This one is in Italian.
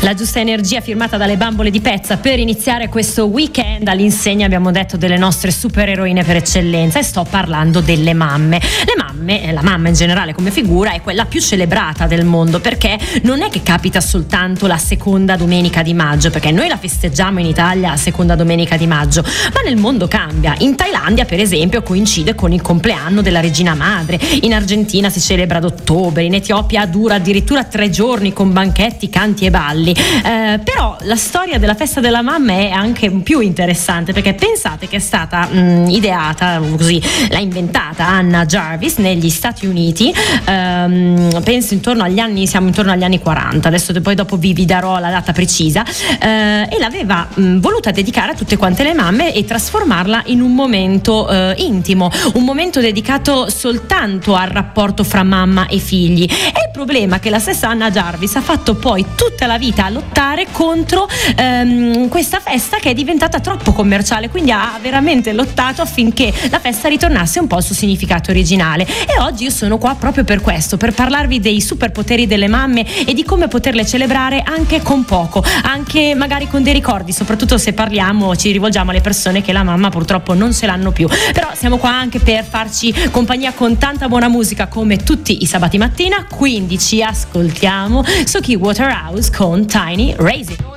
La giusta energia firmata dalle bambole di Pezza per iniziare questo weekend all'insegna, abbiamo detto, delle nostre supereroine per eccellenza, e sto parlando delle mamme. La mamma in generale come figura è quella più celebrata del mondo, perché non è che capita soltanto la seconda domenica di maggio, perché noi la festeggiamo in Italia la seconda domenica di maggio, ma nel mondo cambia. In Thailandia, per esempio, coincide con il compleanno della regina madre, in Argentina si celebra ad ottobre, in Etiopia dura addirittura 3 giorni con banchetti, canti e balli. Però la storia della festa della mamma è anche più interessante, perché pensate che è stata ideata, così l'ha inventata Anna Jarvis negli Stati Uniti, penso siamo intorno agli anni 40, adesso poi dopo vi darò la data precisa, e l'aveva voluta dedicare a tutte quante le mamme e trasformarla in un momento intimo, un momento dedicato soltanto al rapporto fra mamma e figli. E il problema è che la stessa Anna Jarvis ha fatto poi tutta la vita a lottare contro questa festa, che è diventata troppo commerciale, quindi ha veramente lottato affinché la festa ritornasse un po' al suo significato originale. E oggi io sono qua proprio per questo, per parlarvi dei superpoteri delle mamme e di come poterle celebrare anche con poco, anche magari con dei ricordi, soprattutto se ci rivolgiamo alle persone che la mamma purtroppo non ce l'hanno più. Però siamo qua anche per farci compagnia con tanta buona musica come tutti i sabati mattina, quindi ci ascoltiamo Suki Waterhouse con Tiny Raise It.